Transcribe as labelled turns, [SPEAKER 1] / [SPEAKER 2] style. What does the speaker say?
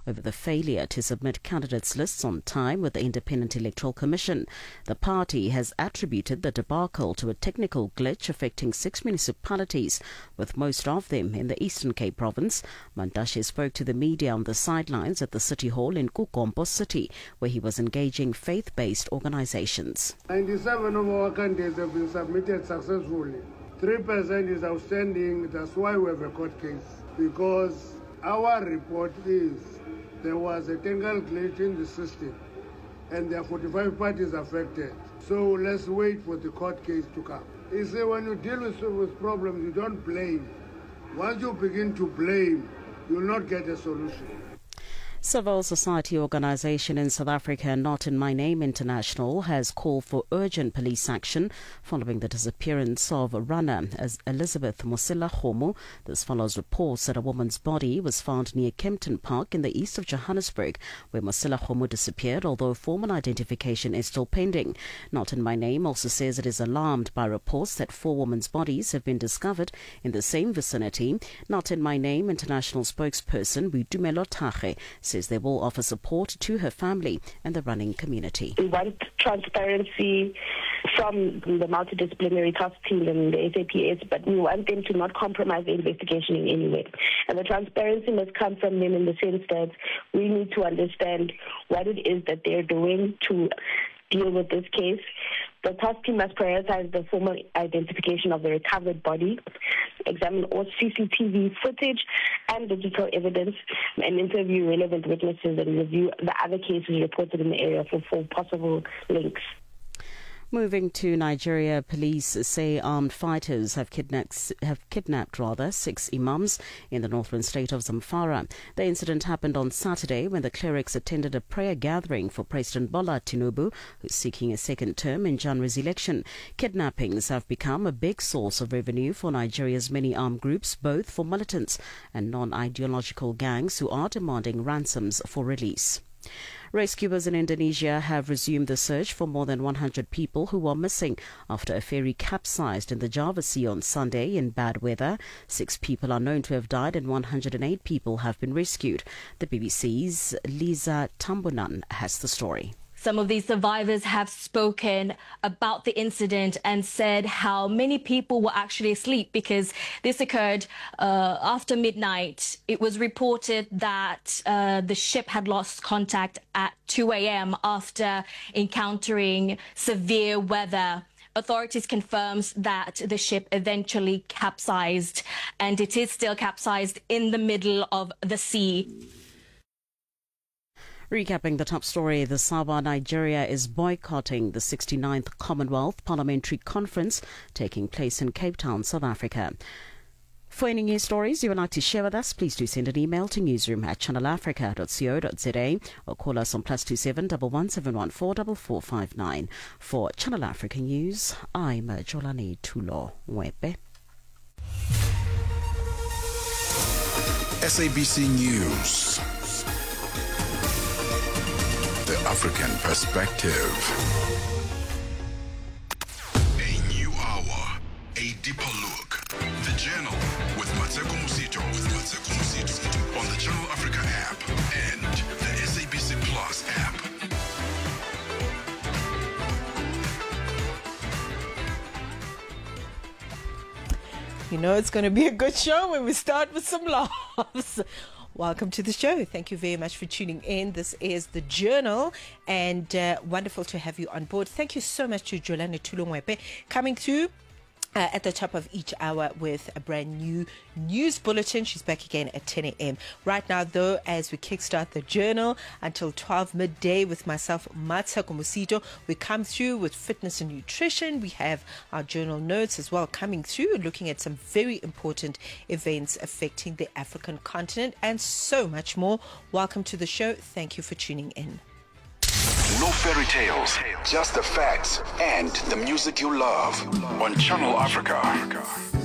[SPEAKER 1] over the failure to submit candidates' lists on time with the Independent Electoral Commission. The party has attributed the debacle to a technical glitch affecting 6 municipalities, with most of them in the Eastern Cape province. Mantashe spoke to the media on the sidelines at the City Hall in Kukombo City, where he was engaging faith-based organizations.
[SPEAKER 2] 97 of our candidates have been submitted successfully. 3% is outstanding. That's why we have a court case. Because our report is there was a technical glitch in the system and there are 45 parties affected. So let's wait for the court case to come. You see, when you deal with problems, you don't blame. Once you begin to blame, you will not get a solution.
[SPEAKER 1] Civil society organization in South Africa, Not in My Name International, has called for urgent police action following the disappearance of runner Elizabeth Mosila Homo. This follows reports that a woman's body was found near Kempton Park in the east of Johannesburg, where Mosila Homo disappeared, although formal identification is still pending. Not in My Name also says it is alarmed by reports that 4 women's bodies have been discovered in the same vicinity. Not in My Name International spokesperson Boitumelo Thage says they will offer support to her family and the running community.
[SPEAKER 3] We want transparency from the multidisciplinary task team and the SAPS, but we want them to not compromise the investigation in any way. And the transparency must come from them in the sense that we need to understand what it is that they're doing to deal with this case. The task team must prioritize the formal identification of the recovered body, examine all CCTV footage and digital evidence, and interview relevant witnesses and review the other cases reported in the area for possible links.
[SPEAKER 1] Moving to Nigeria, police say armed fighters have kidnapped 6 imams in the northern state of Zamfara. The incident happened on Saturday when the clerics attended a prayer gathering for President Bola Tinubu, who's seeking a second term in January's election. Kidnappings have become a big source of revenue for Nigeria's many armed groups, both for militants and non-ideological gangs who are demanding ransoms for release. Rescuers in Indonesia have resumed the search for more than 100 people who are missing after a ferry capsized in the Java Sea on Sunday in bad weather. 6 people are known to have died and 108 people have been rescued. The BBC's Lisa Tambunan has the story.
[SPEAKER 4] Some of these survivors have spoken about the incident and said how many people were actually asleep because this occurred after midnight. It was reported that the ship had lost contact at 2 a.m. after encountering severe weather. Authorities confirms that the ship eventually capsized, and it is still capsized in the middle of the sea.
[SPEAKER 1] Recapping the top story, the SAWA Nigeria is boycotting the 69th Commonwealth Parliamentary Conference taking place in Cape Town, South Africa. For any news stories you would like to share with us, please do send an email to newsroom@channelafrica.co.za or call us on +27 11 714 For Channel Africa News, I'm Jolani Tulo Wepe.
[SPEAKER 5] SABC News. The African Perspective. A new hour, a deeper look. The Journal with Mateko Musito. On the Channel Africa app and the SABC Plus app.
[SPEAKER 6] You know it's going to be a good show when we start with some laughs. Welcome to the show. Thank you very much for tuning in. This is The Journal, and wonderful to have you on board. Thank you so much to Jolani Tulongwepe coming through at the top of each hour with a brand new news bulletin. She's back again at 10 a.m. Right now, though, as we kickstart The Journal until 12 midday with myself, Mateko Musito, we come through with fitness and nutrition. We have our journal notes as well coming through, looking at some very important events affecting the African continent and so much more. Welcome to the show. Thank you for tuning in.
[SPEAKER 5] No fairy tales, just the facts and the music you love on Channel Africa.